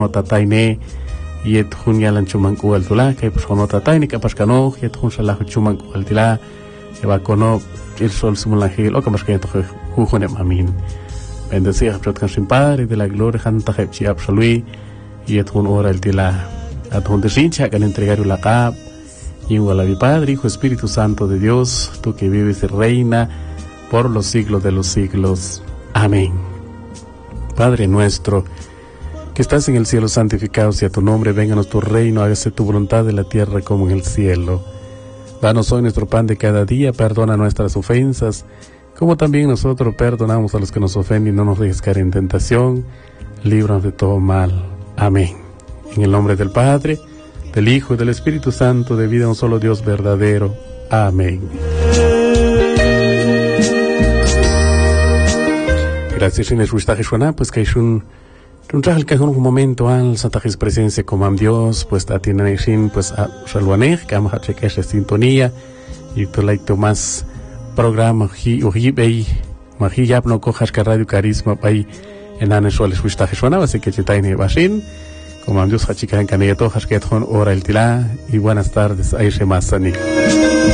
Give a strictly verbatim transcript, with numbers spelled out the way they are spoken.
Tatayne yet hun yalan chuman kual tula que pues hono tatayne que pas cano yet hun salah chuman kual tila que va cono el sol simulangil o que más que to jujone mamin bendecir a kan sin padre de la gloria hanta hepchi absolui yet hun ora el tila a hun de sincha que entregar la cap y un mi Padre, Hijo, Espíritu Santo de Dios, tú que vives y reina por los siglos de los siglos. Amén. Padre nuestro, que estás en el cielo, santificado sea tu nombre, vénganos tu reino, hágase tu voluntad en la tierra como en el cielo. Danos hoy nuestro pan de cada día, perdona nuestras ofensas, como también nosotros perdonamos a los que nos ofenden, y no nos dejes caer en tentación, líbranos de todo mal. Amén. En el nombre del Padre, del Hijo y del Espíritu Santo, de vida a un solo Dios verdadero. Amén. Gracias, Inés Ruiz-Tajeshuana, pues que es un un traje que un momento al Santa Jes presencia como am Dios, pues a tiene sin pues a Salvanej, que vamos a chequear esa sintonía y tú like más programa hi hi bei mahi ya no cojas que Radio Carisma ahí en Anes Ruiz Ruiz-Tajeshuana, así que chitaine basin como am Dios ha chica en caneta hojas que hora el tila y buenas tardes ahí se masani.